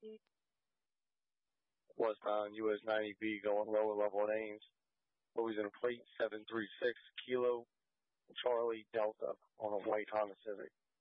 Westbound US 90B going lower level names. Losing plate 736 Kilo Charlie Delta on a white Honda Civic.